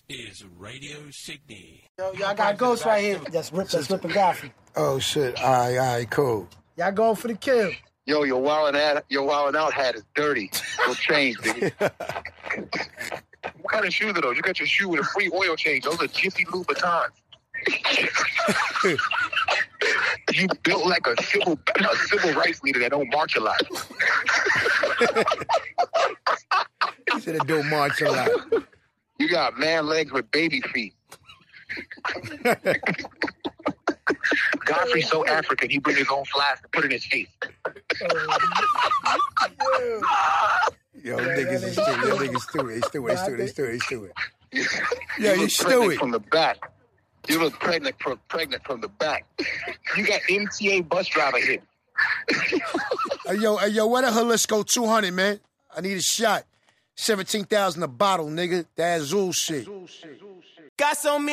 is Radio Sydney. Yo, y'all got ghosts right here. That's ripping Godfrey. Oh, shit. All right, cool. Y'all going for the kill. Yo, your wildin' out hat is dirty. Go change, nigga. What kind of shoes are those? You got your shoe with a free oil change. Those are Jiffy Louboutins. You built like a civil rights leader that don't march a lot. He said it don't march a lot. You got man legs with baby feet. Godfrey's so African, he bring his own flask and put it in his face. Yo, niggas is stupid. Yo, niggas stupid. Yeah, you stupid. From the back. You look pregnant from the back. You got MTA bus driver hit. Hey, yo, what a Jalisco 200, man. I need a shot. 17,000 a bottle, nigga. That Azul shit. Got so many.